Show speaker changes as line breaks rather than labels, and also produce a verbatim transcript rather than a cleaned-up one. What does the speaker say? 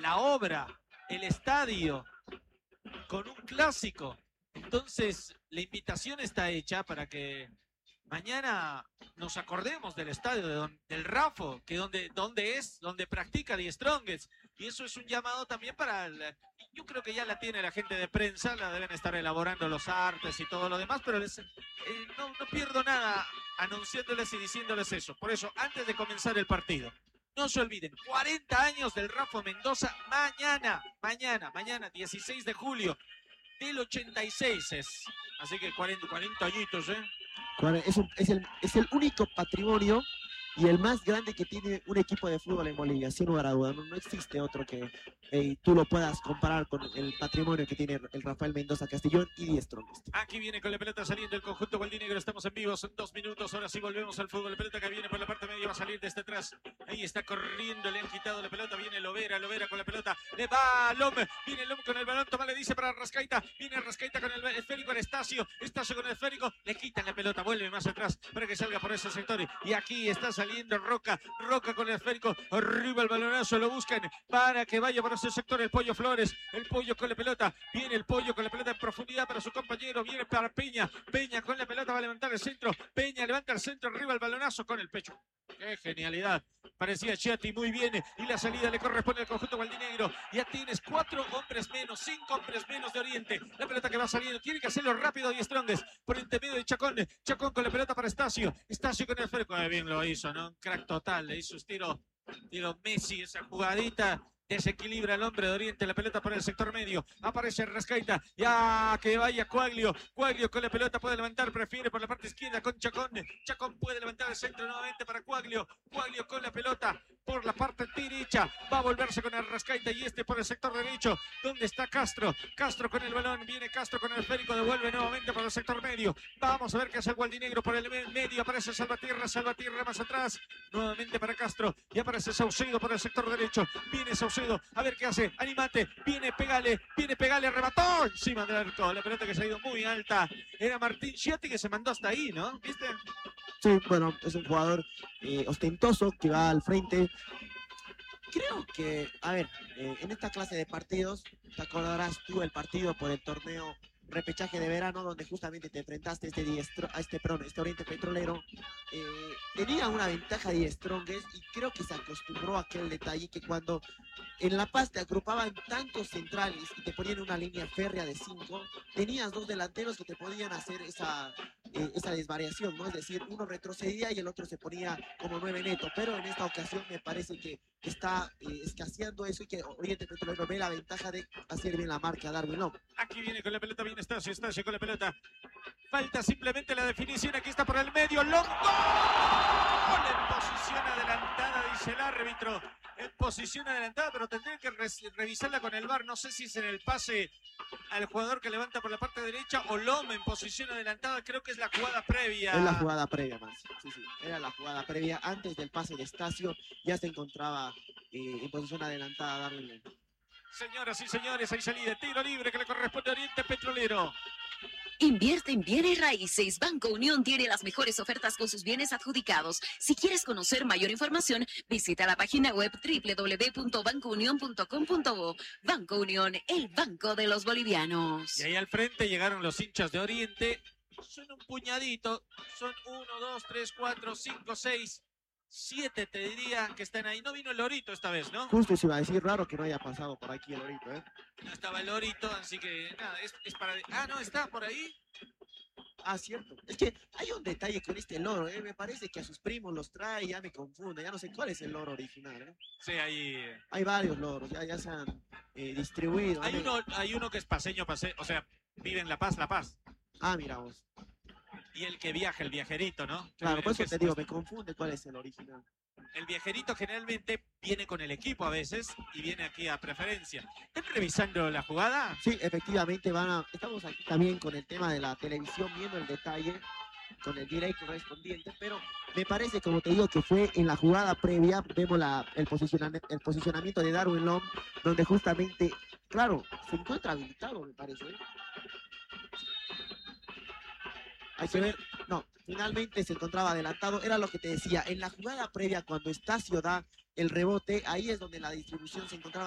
la obra, el estadio, con un clásico. Entonces, la invitación está hecha para que mañana nos acordemos del estadio de don, del Rafo, que donde, donde es, donde practica The Strongest. Y eso es un llamado también para... El, yo creo que ya la tiene la gente de prensa, la deben estar elaborando los artes y todo lo demás, pero les, eh, no, no pierdo nada anunciándoles y diciéndoles eso. Por eso, antes de comenzar el partido, no se olviden, cuarenta años del Rafo Mendoza, mañana, mañana, mañana, dieciséis de julio del ochenta y seis es. Así que cuarenta, cuarenta añitos, ¿eh?
Es, un, es, el, es el único patrimonio y el más grande que tiene un equipo de fútbol en Bolivia, sin lugar a dudas. No, no existe otro que eh, tú lo puedas comparar con el patrimonio que tiene el Rafael Mendoza Castellón y The Strongest.
Aquí viene con la pelota saliendo el conjunto gualdinegro. Estamos en vivo, son dos minutos. Ahora sí volvemos al fútbol. La pelota que viene por la parte media va a salir desde atrás. Ahí está corriendo, le han quitado la pelota. Viene Lovera, Lovera con la pelota. Le va Lom, viene Lom con el balón. Toma, le dice para Rascaita. Viene Rascaita con el esférico al Estacio. Estacio con el esférico. Le quitan la pelota, vuelve más atrás para que salga por ese sector. Y aquí está saliendo Roca. Roca con el esférico. Arriba el balonazo, lo buscan para que vaya por ese sector el Pollo Flores. El Pollo con la pelota. Viene el Pollo con la pelota en profundidad para su compañero. Viene para Peña. Peña con la pelota va a levantar el centro. Peña levanta el centro. Arriba el balonazo con el pecho. ¡Qué genialidad! Parecía Chiati muy bien. Y la salida le corresponde al conjunto gualdinegro. Ya tienes cuatro hombres menos, cinco hombres menos de Oriente. La pelota que va saliendo. Tiene que hacerlo rápido y Strongest. Por intermedio de Chacón. Chacón con la pelota para Estacio. Estacio con el esférico. Bien lo hizo, ¿no? Un crack total. Le hizo estilo, estilo Messi esa jugadita. Desequilibra el hombre de Oriente, la pelota por el sector medio, aparece Rascaita, ya que vaya Cuaglio, Cuaglio con la pelota puede levantar, prefiere por la parte izquierda con Chacón, Chacón puede levantar el centro nuevamente para Cuaglio, Cuaglio con la pelota por la parte derecha, va a volverse con el Rascaita y este por el sector derecho, ¿dónde está Castro? Castro con el balón, viene Castro con el esférico, devuelve nuevamente por el sector medio, vamos a ver qué hace el gualdinegro por el medio, aparece Salvatierra, Salvatierra más atrás, nuevamente para Castro, y aparece Saucedo por el sector derecho, viene Saucedo, a ver qué hace, animate, viene, pegale, viene, pegale, remató encima del arco, la pelota que se ha ido muy alta, era Martín Chiati que se mandó hasta ahí, ¿no? ¿Viste?
Sí, bueno, es un jugador eh, ostentoso que va al frente. Creo que, a ver, eh, en esta clase de partidos, te acordarás tú el partido por el torneo repechaje de verano, donde justamente te enfrentaste a este, diestro, a este, perdón, este Oriente Petrolero, eh, tenía una ventaja de Strongest y creo que se acostumbró a aquel detalle que cuando en La Paz te agrupaban tantos centrales y te ponían una línea férrea de cinco, tenías dos delanteros que te podían hacer esa, eh, esa desvariación, ¿no? Es decir, uno retrocedía y el otro se ponía como nueve neto, pero en esta ocasión me parece que está eh, escaseando eso y que Oriente Petrolero ve la ventaja de hacer bien la marca a Darwin Lom.
Aquí viene con la pelota, viene Estacio, Estacio con la pelota. Falta simplemente la definición, aquí está por el medio, Lom, ¡gol! En posición adelantada, dice el árbitro. En posición adelantada, pero tendría que re revisarla con el V A R. No sé si es en el pase al jugador que levanta por la parte derecha o Lom en posición adelantada. Creo que es la jugada previa.
Es la jugada previa, más. Sí, sí. Era la jugada previa. Antes del pase de Estacio ya se encontraba eh, en posición adelantada Darwin Lom.
Señoras y señores, hay salida de tiro libre que le corresponde a Oriente Petrolero.
Invierte en bienes raíces. Banco Unión tiene las mejores ofertas con sus bienes adjudicados. Si quieres conocer mayor información, visita la página web doble u doble u doble u punto banco unión punto com punto bo. Banco Unión, el banco de los bolivianos.
Y ahí al frente llegaron los hinchas de Oriente. Son un puñadito. Son uno, dos, tres, cuatro, cinco, seis, siete, te diría que están ahí. No vino el Lorito esta vez, ¿no?
Justo se iba a decir, raro que no haya pasado por aquí el Lorito, ¿eh?
No estaba el Lorito, así que nada, es, es para... Ah, no, está por ahí.
Ah, cierto. Es que hay un detalle con este loro, ¿eh? Me parece que a sus primos los trae, ya me confunde, ya no sé cuál es el loro original, ¿eh?
Sí, ahí...
Hay varios loros, ya, ya se han eh, distribuido.
Hay
¿no?
uno, hay uno que es paseño, pase... o sea, vive en La Paz, La Paz.
Ah, mira vos.
Y el que viaja, el viajerito, ¿no?
Claro,
el,
por eso
el
te digo, me confunde cuál es el original.
El viajerito generalmente viene con el equipo a veces y viene aquí a preferencia. ¿Están revisando la jugada?
Sí, efectivamente, van a... estamos aquí también con el tema de la televisión, viendo el detalle, con el directo correspondiente, pero me parece, como te digo, que fue en la jugada previa, vemos la, el, posicionamiento, el posicionamiento de Darwin Lom, donde justamente, claro, se encuentra habilitado, me parece. Hay que ver, no, finalmente se encontraba adelantado, era lo que te decía, en la jugada previa cuando Estacio da el rebote, ahí es donde la distribución se encontraba